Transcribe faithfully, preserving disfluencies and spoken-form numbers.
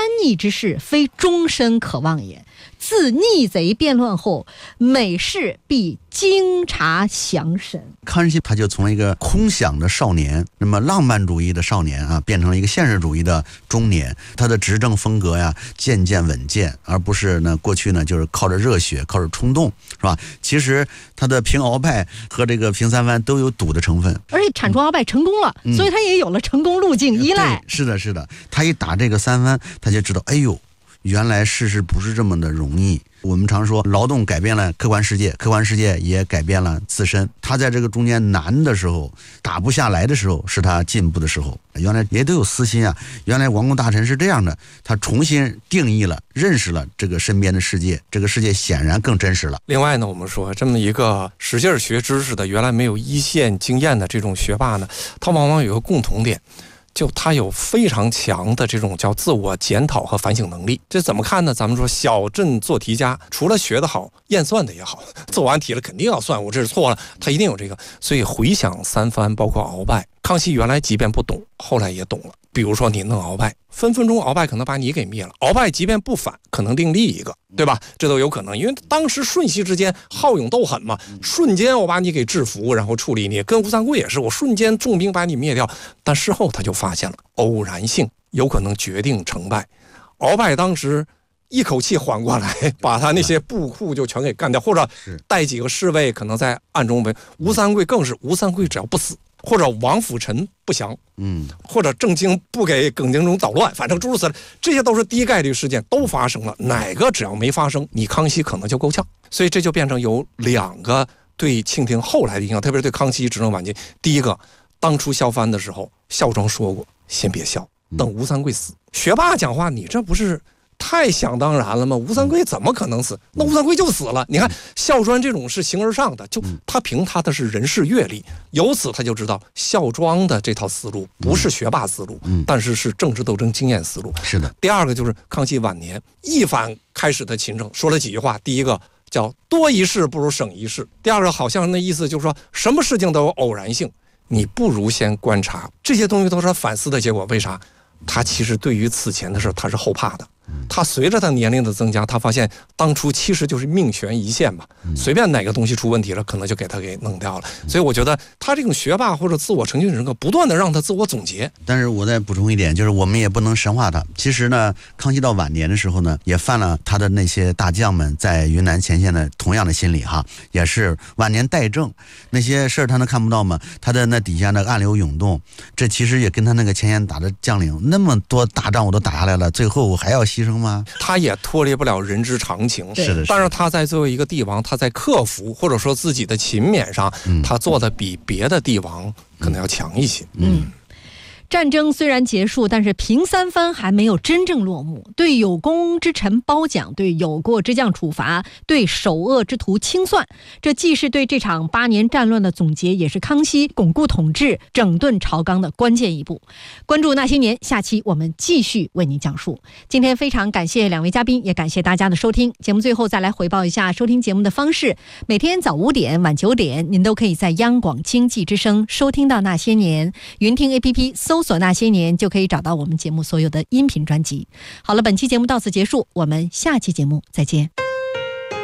逆之事，非终身可忘也。自逆贼变乱后，每事必经察详审。 康熙他就从一个空想的少年，那么浪漫主义的少年啊，变成了一个现实主义的中年。他的执政风格呀，渐渐稳健，而不是呢过去呢就是靠着热血，靠着冲动，是吧？其实他的平鳌拜和这个平三藩都有赌的成分， 而且铲除鳌拜成功了、嗯，所以他也有了成功路径依赖。 是的，是的，他一打这个三藩，他就知道，哎呦。原来世事不是这么的容易。我们常说劳动改变了客观世界，客观世界也改变了自身。他在这个中间难的时候，打不下来的时候，是他进步的时候。原来也都有私心啊，原来王公大臣是这样的，他重新定义了，认识了这个身边的世界，这个世界显然更真实了。 另外呢，我们说这么一个使劲学知识的，原来没有一线经验的这种学霸呢，他往往有个共同点，就他有非常强的这种叫自我检讨和反省能力。这怎么看呢？咱们说小镇做题家，除了学得好，验算的也好，做完题了肯定要算，我这是错了，他一定有这个。所以回想三藩，包括鳌拜，康熙原来即便不懂，后来也懂了。比如说你弄鳌拜，分分钟鳌拜可能把你给灭了，鳌拜即便不反，可能另立一个，对吧？这都有可能，因为当时瞬息之间好勇斗狠嘛，瞬间我把你给制服，然后处理你。跟吴三桂也是，我瞬间重兵把你灭掉，但事后他就发现了偶然性有可能决定成败。鳌拜当时一口气缓过来，把他那些部库就全给干掉，或者带几个侍卫可能在暗中为。吴三桂更是，吴三桂只要不死，或者王辅臣不降，嗯，或者郑经不给耿精忠捣乱，反正诸如此类，这些都是低概率事件，都发生了，哪个只要没发生，你康熙可能就够呛。所以这就变成有两个对清廷后来的影响，特别是对康熙执政晚期。第一个，当初削藩的时候，孝庄说过，先别削，等吴三桂死。学霸讲话，你这不是太想当然了吗？吴三桂怎么可能死？那吴三桂就死了。你看孝庄这种是形而上的，就他凭他的是人事阅历，由此他就知道孝庄的这套思路不是学霸思路，但是是政治斗争经验思路。 是的。 第二个就是康熙晚年一反开始的勤政，说了几句话。第一个叫多一事不如省一事，第二个好像那意思就是说什么事情都有偶然性，你不如先观察。这些东西都是他反思的结果。为啥？他其实对于此前的事他是后怕的。他随着他年龄的增加，他发现当初其实就是命悬一线嘛，随便哪个东西出问题了，可能就给他给弄掉了。所以我觉得他这种学霸或者自我成就人格，不断的让他自我总结。 但是我再补充一点，就是我们也不能神化他。其实呢，康熙到晚年的时候呢，也犯了他的那些大将们在云南前线的同样的心理哈，也是晚年怠政，那些事儿他能看不到吗？他的那底下的暗流涌动，这其实也跟他那个前线打的将领那么多大仗我都打下来了，最后我还要牺牲吗？ 他也脱离不了人之常情。 是的， 但是他在作为一个帝王，他在克服或者说自己的勤勉上，嗯、他做的比别的帝王可能要强一些。 嗯。嗯，战争虽然结束，但是平三藩还没有真正落幕。对有功之臣褒奖，对有过之将处罚，对首恶之徒清算，这既是对这场八年战乱的总结，也是康熙巩固统治、整顿朝纲的关键一步。关注那些年，下期我们继续为您讲述。今天非常感谢两位嘉宾，也感谢大家的收听。节目最后再来回报一下收听节目的方式：每天早五点、晚九点，您都可以在央广经济之声收听到那些年。云听 A P P 搜索那些年，就可以找到我们节目所有的音频专辑。好了，本期节目到此结束，我们下期节目再见。